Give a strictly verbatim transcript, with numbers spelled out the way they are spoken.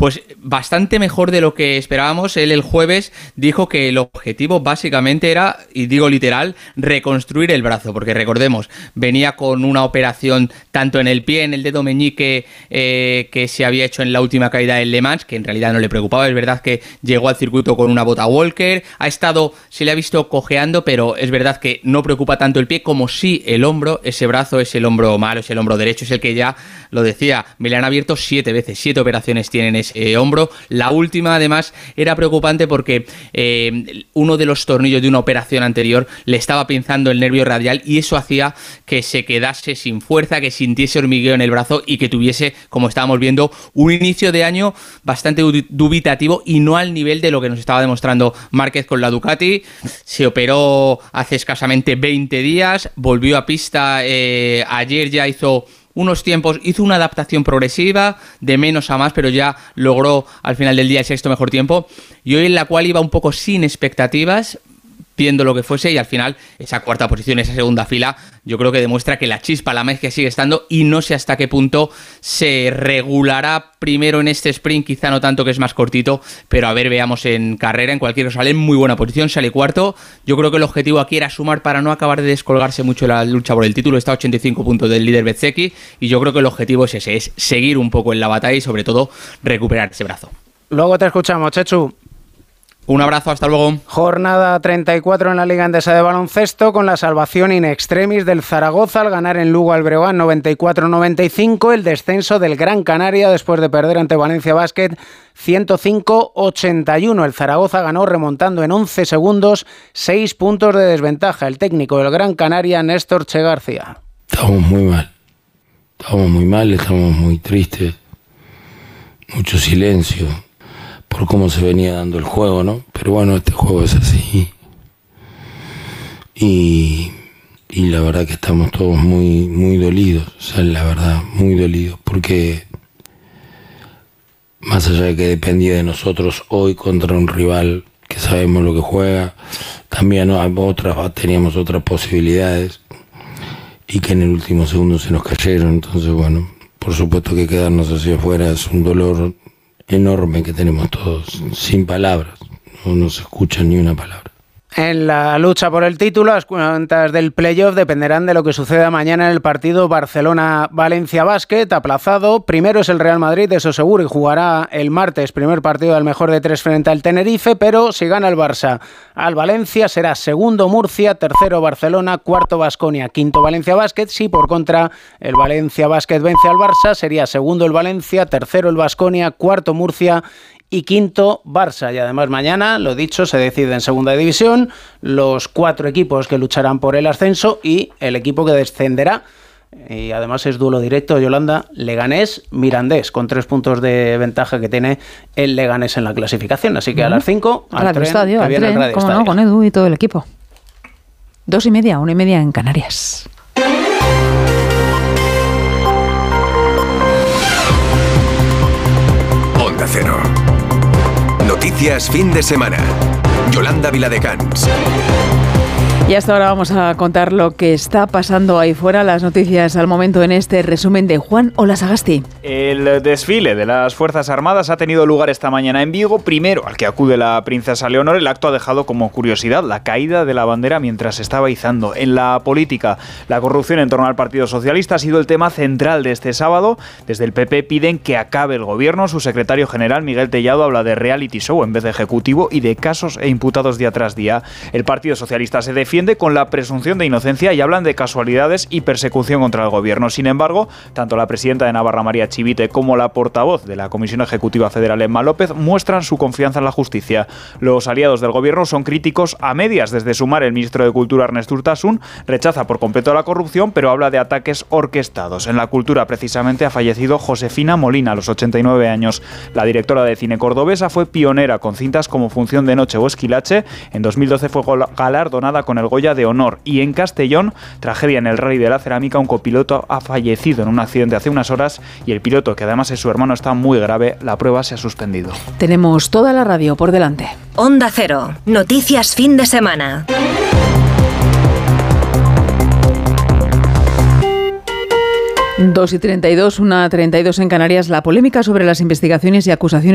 Pues bastante mejor de lo que esperábamos. Él el jueves dijo que el objetivo básicamente era, y digo literal, reconstruir el brazo, porque recordemos, venía con una operación tanto en el pie, en el dedo meñique, eh, que se había hecho en la última caída del Le Mans, que en realidad no le preocupaba. Es verdad que llegó al circuito con una bota Walker, ha estado, se le ha visto cojeando, pero es verdad que no preocupa tanto el pie como sí el hombro. Ese brazo es el hombro malo, es el hombro derecho, es el que ya, lo decía, me le han abierto siete veces, siete operaciones tienen ese eh, hombro. La última además era preocupante porque eh, uno de los tornillos de una operación anterior le estaba pinzando el nervio radial y eso hacía que se quedase sin fuerza, que sintiese hormigueo en el brazo y que tuviese, como estábamos viendo, un inicio de año bastante dubitativo y no al nivel de lo que nos estaba demostrando Márquez con la Ducati. Se operó hace escasamente veinte días, volvió a pista, eh, ayer ya hizo unos tiempos, hizo una adaptación progresiva de menos a más, pero ya logró al final del día el sexto mejor tiempo, y hoy en la cual iba un poco sin expectativas, viendo lo que fuese, y al final esa cuarta posición, esa segunda fila, yo creo que demuestra que la chispa, la magia sigue estando, y no sé hasta qué punto se regulará primero en este sprint, quizá no tanto, que es más cortito, pero a ver, veamos en carrera. En cualquier caso, sale en muy buena posición, sale cuarto. Yo creo que el objetivo aquí era sumar para no acabar de descolgarse mucho la lucha por el título. Está a ochenta y cinco puntos del líder Bezzecchi, y yo creo que el objetivo es ese, es seguir un poco en la batalla y sobre todo recuperar ese brazo. Luego te escuchamos, Chechu. Un abrazo, hasta luego. Jornada treinta y cuatro en la Liga Endesa de baloncesto, con la salvación in extremis del Zaragoza al ganar en Lugo al Breogán noventa y cuatro noventa y cinco, el descenso del Gran Canaria después de perder ante Valencia Basket ciento cinco ochenta y uno. El Zaragoza ganó remontando en once segundos, seis puntos de desventaja. El técnico del Gran Canaria, Néstor Che García. Estamos muy mal, estamos muy mal, estamos muy tristes, mucho silencio por cómo se venía dando el juego, ¿no? Pero bueno, este juego es así. Y, y la verdad que estamos todos muy, muy dolidos, o sea, la verdad, muy dolidos, porque más allá de que dependía de nosotros hoy contra un rival que sabemos lo que juega, también ¿no? otras, teníamos otras posibilidades y que en el último segundo se nos cayeron. Entonces, bueno, por supuesto que quedarnos hacia afuera es un dolor enorme que tenemos todos, sin palabras, no nos escucha ni una palabra. En la lucha por el título, las cuentas del playoff dependerán de lo que suceda mañana en el partido Barcelona-Valencia Basket, aplazado. Primero es el Real Madrid, eso seguro, y jugará el martes, primer partido del mejor de tres frente al Tenerife, pero si gana el Barça al Valencia será segundo Murcia, tercero Barcelona, cuarto Baskonia, quinto Valencia Basket. Si por contra el Valencia Basket vence al Barça, sería segundo el Valencia, tercero el Baskonia, cuarto Murcia y quinto Barça. Y además mañana, lo dicho, se decide en segunda división los cuatro equipos que lucharán por el ascenso y el equipo que descenderá. Y además es duelo directo, Yolanda, Leganés-Mirandés, con tres puntos de ventaja que tiene el Leganés en la clasificación. Así que uh-huh. a las cinco, al tren, estadio, que viene tren, el Radio Estadio. No, con Edu y todo el equipo. Dos y media, una y media en Canarias. Onda Cero. Noticias fin de semana. Yolanda Viladecans. Y hasta ahora vamos a contar lo que está pasando ahí fuera, las noticias al momento en este resumen de Juan Olasagasti. El desfile de las Fuerzas Armadas ha tenido lugar esta mañana en Vigo, primero al que acude la princesa Leonor. El acto ha dejado como curiosidad la caída de la bandera mientras se estaba izando. En la política, la corrupción en torno al Partido Socialista ha sido el tema central de este sábado. Desde el P P piden que acabe el gobierno. Su secretario general, Miguel Tellado, habla de reality show en vez de ejecutivo y de casos e imputados día tras día. El Partido Socialista se defiende con la presunción de inocencia y hablan de casualidades y persecución contra el gobierno. Sin embargo, tanto la presidenta de Navarra, María Chivite, como la portavoz de la Comisión Ejecutiva Federal, Emma López, muestran su confianza en la justicia. Los aliados del gobierno son críticos a medias. Desde Sumar, el ministro de Cultura, Ernest Urtasun, rechaza por completo la corrupción, pero habla de ataques orquestados. En la cultura, precisamente, ha fallecido Josefina Molina, a los ochenta y nueve años. La directora de cine cordobesa fue pionera con cintas como Función de Noche o Esquilache. En dos mil doce fue galardonada con el Goya de Honor. Y en Castellón, tragedia en el Rally de la Cerámica, un copiloto ha fallecido en un accidente hace unas horas y el piloto, que además es su hermano, está muy grave. La prueba se ha suspendido. Tenemos toda la radio por delante. Onda Cero, noticias fin de semana. dos y treinta y dos, una treinta y dos en Canarias. La polémica sobre las investigaciones y acusaciones